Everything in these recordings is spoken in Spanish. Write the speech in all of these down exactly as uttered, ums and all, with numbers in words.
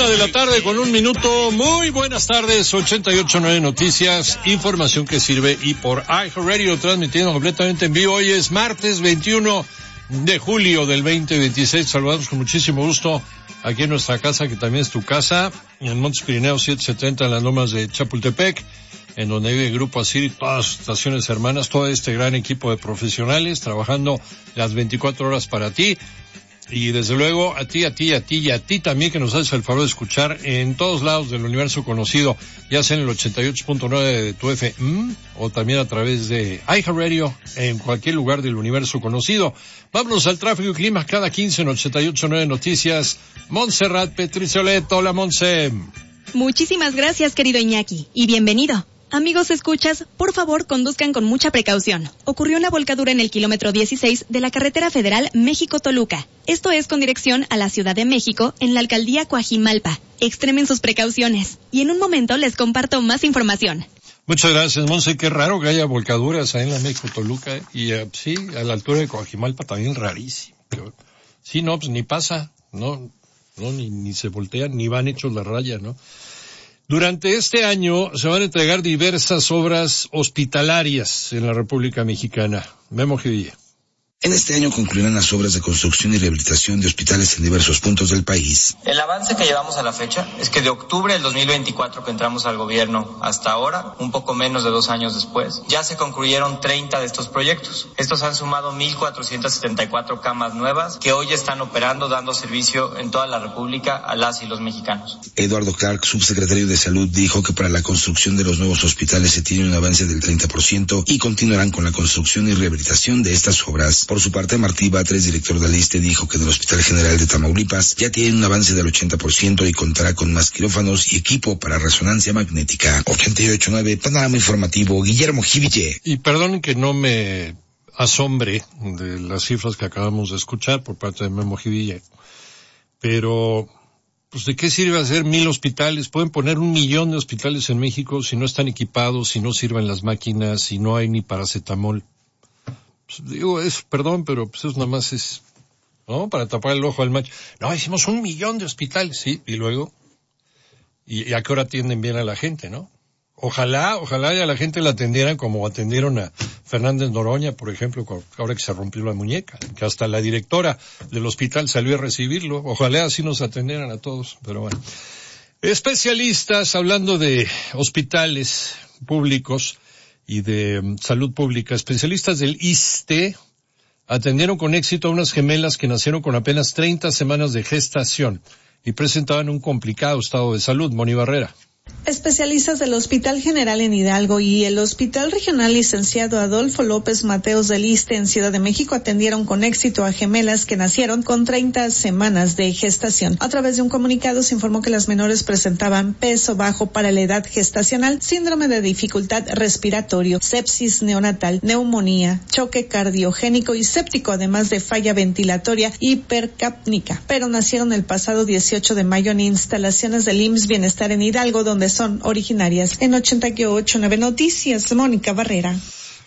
Una de la tarde con un minuto. Muy buenas tardes, ochenta y ocho punto nueve Noticias, información que sirve y por iHeartRadio, transmitiendo completamente en vivo. Hoy es martes veintiuno de julio del veinte veintiséis. Saludamos con muchísimo gusto aquí en nuestra casa, que también es tu casa, en Montes Pirineos setecientos setenta, en las lomas de Chapultepec, en donde vive el Grupo Asir y todas sus estaciones hermanas, todo este gran equipo de profesionales trabajando las veinticuatro horas para ti. Y desde luego a ti, a ti, a ti y a ti también, que nos haces el favor de escuchar en todos lados del universo conocido, ya sea en el ochenta y ocho punto nueve de tu F M o también a través de iHeartRadio en cualquier lugar del universo conocido. Vámonos al tráfico y clima cada quince en ochenta y ocho punto nueve Noticias. Montserrat Petricioleto, hola Montse. Muchísimas gracias, querido Iñaki, y bienvenido. Amigos escuchas, por favor conduzcan con mucha precaución. Ocurrió una volcadura en el kilómetro dieciséis de la carretera federal México-Toluca. Esto es con dirección a la Ciudad de México, en la alcaldía Coajimalpa. Extremen sus precauciones. Y en un momento les comparto más información. Muchas gracias, Monse. Qué raro que haya volcaduras ahí en la México-Toluca. Y uh, sí, a la altura de Coajimalpa también rarísimo. Sí, no, pues ni pasa, no, no ni, ni se voltean, ni van hechos la raya, ¿no? Durante este año se van a entregar diversas obras hospitalarias en la República Mexicana. Memo Givilla. En este año concluirán las obras de construcción y rehabilitación de hospitales en diversos puntos del país. El avance que llevamos a la fecha es que de octubre del dos mil veinticuatro que entramos al gobierno hasta ahora, un poco menos de dos años después, ya se concluyeron treinta de estos proyectos. Estos han sumado mil cuatrocientas setenta y cuatro camas nuevas que hoy están operando, dando servicio en toda la República a las y los mexicanos. Eduardo Clark, subsecretario de Salud, dijo que para la construcción de los nuevos hospitales se tiene un avance del treinta por ciento y continuarán con la construcción y rehabilitación de estas obras. Por su parte, Martí Batres, director del ISSSTE, dijo que del Hospital General de Tamaulipas ya tiene un avance del ochenta por ciento y contará con más quirófanos y equipo para resonancia magnética. ochenta y ocho punto nueve, panorama informativo, Guillermo Jiville. Y perdonen que no me asombre de las cifras que acabamos de escuchar por parte de Memo Jiville, pero pues ¿de qué sirve hacer mil hospitales? Pueden poner un millón de hospitales en México si no están equipados, si no sirven las máquinas, si no hay ni paracetamol. Pues digo, es, perdón, pero pues eso nada más es, ¿no? Para tapar el ojo al macho. No, hicimos un millón de hospitales, sí, y luego, y, y a qué hora atienden bien a la gente, ¿no? Ojalá, ojalá ya la gente la atendieran como atendieron a Fernández Noroña, por ejemplo, ahora que se rompió la muñeca, que hasta la directora del hospital salió a recibirlo. Ojalá así nos atendieran a todos, pero bueno. Especialistas, hablando de hospitales públicos y de um, salud pública, especialistas del ISSSTE atendieron con éxito a unas gemelas que nacieron con apenas treinta semanas de gestación y presentaban un complicado estado de salud. Moni Barrera. Especialistas del Hospital General en Hidalgo y el Hospital Regional Licenciado Adolfo López Mateos del ISSSTE en Ciudad de México atendieron con éxito a gemelas que nacieron con treinta semanas de gestación. A través de un comunicado se informó que las menores presentaban peso bajo para la edad gestacional, síndrome de dificultad respiratorio, sepsis neonatal, neumonía, choque cardiogénico y séptico, además de falla ventilatoria hipercápnica. Pero nacieron el pasado dieciocho de mayo en instalaciones del I M S S Bienestar en Hidalgo, donde son originarias. En ochenta y ocho punto nueve Noticias, Mónica Barrera.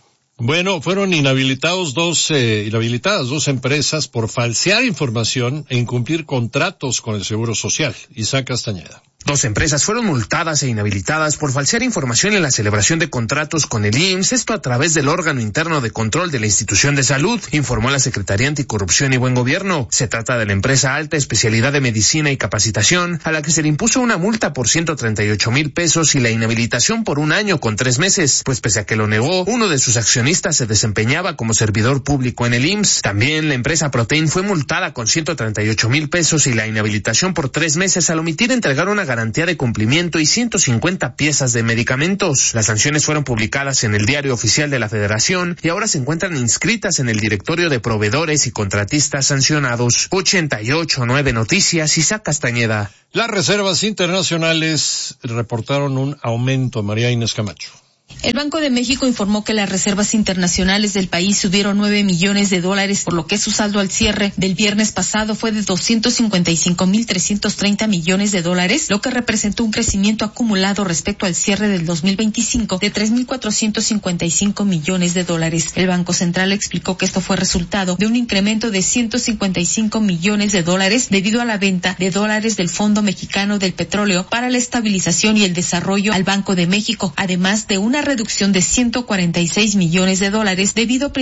Bueno, fueron inhabilitados dos, eh, inhabilitadas dos empresas por falsear información e incumplir contratos con el Seguro Social. Isaac Castañeda. Dos empresas fueron multadas e inhabilitadas por falsear información en la celebración de contratos con el I M S S, esto a través del órgano interno de control de la institución de salud, informó la Secretaría Anticorrupción y Buen Gobierno. Se trata de la empresa Alta Especialidad de Medicina y Capacitación, a la que se le impuso una multa por ciento treinta y ocho mil pesos y la inhabilitación por un año con tres meses, pues pese a que lo negó, uno de sus accionistas se desempeñaba como servidor público en el I M S S. También la empresa Protein fue multada con ciento treinta y ocho mil pesos y la inhabilitación por tres meses al omitir entregar una garantía de cumplimiento y ciento cincuenta piezas de medicamentos. Las sanciones fueron publicadas en el Diario Oficial de la Federación y ahora se encuentran inscritas en el Directorio de Proveedores y Contratistas Sancionados. ochenta y ocho punto nueve Noticias, Isaac Castañeda. Las reservas internacionales reportaron un aumento, María Inés Camacho. El Banco de México informó que las reservas internacionales del país subieron nueve millones de dólares, por lo que su saldo al cierre del viernes pasado fue de doscientos cincuenta y cinco mil trescientos treinta millones de dólares, lo que representó un crecimiento acumulado respecto al cierre del dos mil veinticinco de tres mil cuatrocientos cincuenta y cinco millones de dólares. El Banco Central explicó que esto fue resultado de un incremento de ciento cincuenta y cinco millones de dólares debido a la venta de dólares del Fondo Mexicano del Petróleo para la Estabilización y el Desarrollo al Banco de México, además de una reducción de ciento cuarenta y seis millones de dólares debido